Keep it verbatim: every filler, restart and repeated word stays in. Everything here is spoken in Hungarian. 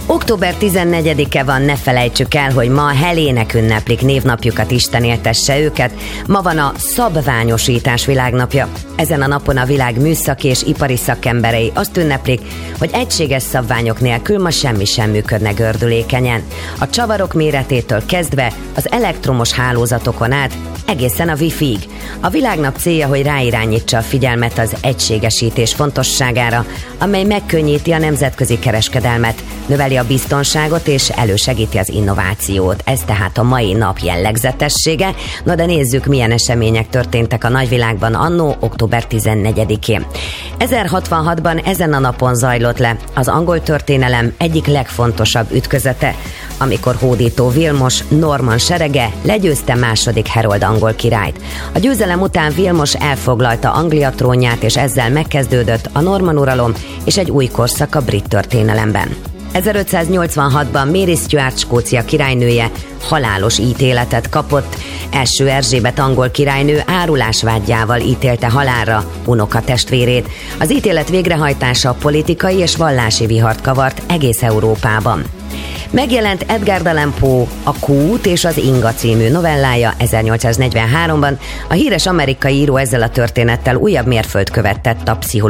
október tizennegyedike van, ne felejtsük el, hogy ma Helének ünneplik névnapjukat, Isten éltesse őket. Ma van a szabványosítás világnapja. Ezen a napon a világ műszaki és ipari szakemberei azt ünneplik, hogy egységes szabványok nélkül ma semmi sem működne gördülékenyen. A csavarok méretétől kezdve az elektromos hálózatokon át egészen a Wi-Fi-ig. A világnap célja, hogy ráirányítsa a figyelmet az egységesítés fontosságára, amely megkönnyíti a nemzetközi kereskedelmet, növeli a biztonságot és elősegíti az innovációt. Ez tehát a mai nap jellegzetessége. Na de nézzük, milyen események történtek a nagyvilágban annó október tizennegyedikén. ezerhatvanhatban ezen a napon zajlott le az angol történelem egyik legfontosabb ütközete, amikor hódító Vilmos Normann serege legyőzte második Harold angol királyt. A győzelem után Vilmos elfoglalta Anglia trónját, és ezzel megkezdődött a normann uralom és egy új korszak a brit történelemben. ezerötszáznyolcvanhatban Mary Stuart Skócia királynője halálos ítéletet kapott. Első Erzsébet angol királynő árulásvádjával ítélte halálra unokatestvérét. Az ítélet végrehajtása politikai és vallási vihart kavart egész Európában. Megjelent Edgar Allan Poe A Kút és az Inga című novellája ezernyolcszáznegyvenháromban. A híres amerikai író ezzel a történettel újabb mérföldkövet tett a pszichológiai